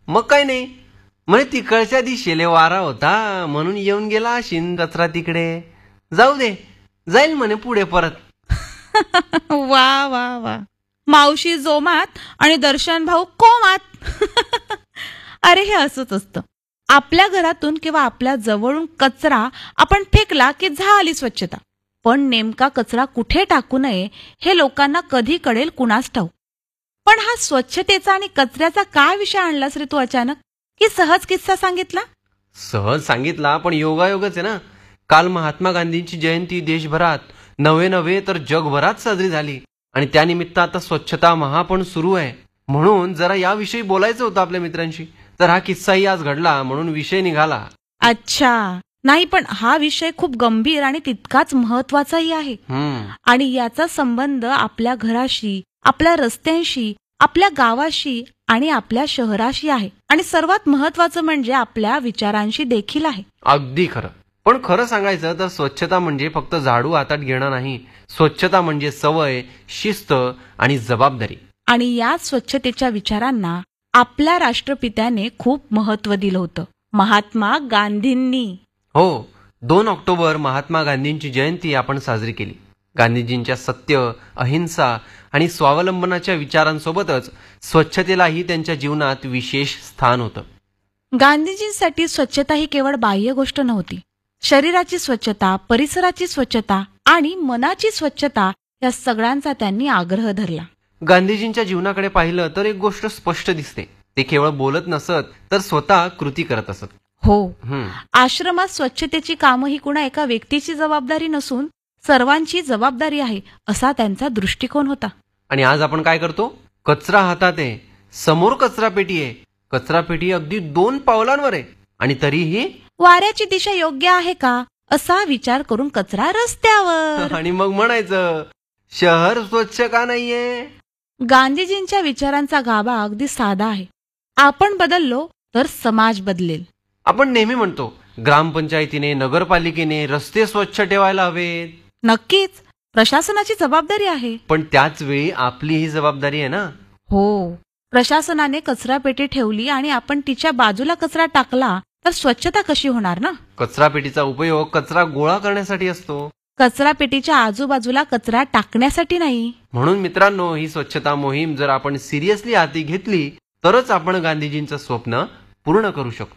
मग काय नाही, म्हणे तिकडच्या दिशेले वारा होता म्हणून येऊन गेला अशीन कचरा तिकडे. जाऊ दे, जाईल म्हणे पुढे परत. वा वा वा, मावशी जोमात आणि दर्शन भाऊ कोमात. अरे हे असंच असतं. आपल्या घरातून किंवा आपल्या जवळून कचरा आपण फेकला की झाली स्वच्छता. पण नेमका कचरा कुठे टाकू नये हे लोकांना कधी कळेल कुणास ठाऊक. पण हा स्वच्छतेचा आणि कचऱ्याचा काय विषय आणलास रे तू अचानक, की सहज किस्सा सांगितला? सहज सांगितला, पण योगायोगच आहे ना. काल महात्मा गांधींची जयंती देशभरात नव्हे तर जगभरात साजरी झाली आणि त्यानिमित्त आता स्वच्छता महापण सुरू आहे. म्हणून जरा याविषयी बोलायचं होतं आपल्या मित्रांशी. तर हा किस्साही आज घडला म्हणून विषय निघाला. अच्छा, नाही पण हा विषय खूप गंभीर आणि तितकाच महत्वाचाही आहे. आणि याचा संबंध आपल्या घराशी, आपल्या रस्त्यांशी, आपल्या गावाशी आणि आपल्या शहराशी आहे. आणि सर्वात महत्वाचं म्हणजे आपल्या विचारांशी देखील आहे. अगदी खरं. पण खरं सांगायचं तर स्वच्छता म्हणजे फक्त झाडू हातात घेणं नाही. स्वच्छता म्हणजे सवय, शिस्त आणि जबाबदारी. आणि या स्वच्छतेच्या विचारांना आपल्या राष्ट्रपित्याने खूप महत्व दिलं होतं, महात्मा गांधींनी. हो, 2 ऑक्टोबर महात्मा गांधींची जयंती आपण साजरी केली. गांधीजींच्या सत्य, अहिंसा आणि स्वावलंबनाच्या विचारांसोबतच स्वच्छतेलाही त्यांच्या जीवनात विशेष स्थान होतं. गांधीजींसाठी स्वच्छता ही केवळ बाह्य गोष्ट नव्हती. शरीराची स्वच्छता, परिसराची स्वच्छता आणि मनाची स्वच्छता या सगळ्यांचा त्यांनी आग्रह धरला. गांधीजींच्या जीवनाकडे पाहिलं तर एक गोष्ट स्पष्ट दिसते. ते केवळ बोलत नसत तर स्वतः कृती करत असत. हो, आश्रमात स्वच्छतेची कामं ही कुणा एका व्यक्तीची जबाबदारी नसून सर्वांची जबाबदारी आहे, असा त्यांचा दृष्टिकोन होता. आणि आज आपण काय करतो? कचरा हातात आहे, समोर कचरा पेटी आहे, कचरा पेटी अगदी 2 पावलांवर आहे आणि तरीही वाऱ्याची दिशा योग्य आहे का असा विचार करून कचरा रस्त्यावर. आणि मग म्हणायचं शहर स्वच्छ का नाहीये? गांधीजींच्या विचारांचा गाभा अगदी साधा आहे. आपण बदललो तर समाज बदलेल. आपण नेहमी म्हणतो ग्रामपंचायतीने, नगरपालिकेने रस्ते स्वच्छ ठेवायला हवेत. नक्कीच, प्रशासनाची जबाबदारी आहे. पण त्याच वेळी आपली ही जबाबदारी आहे ना. हो, प्रशासनाने कचरा पेटी ठेवली आणि आपण तिच्या बाजूला कचरा टाकला तर स्वच्छता कशी होणार ना. कचरा पेटीचा उपयोग कचरा गोळा करण्यासाठी असतो, कचरा पेटीच्या आजूबाजूला कचरा टाकण्यासाठी नाही. म्हणून मित्रांनो, ही स्वच्छता मोहीम जर आपण सिरियसली हाती घेतली तरच आपण गांधीजींचं स्वप्न पूर्ण करू शकतो.